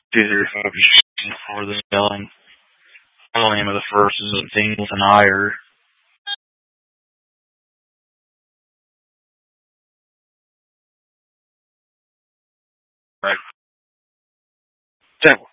Either for the spelling. The name of the first is a thing with an I or right.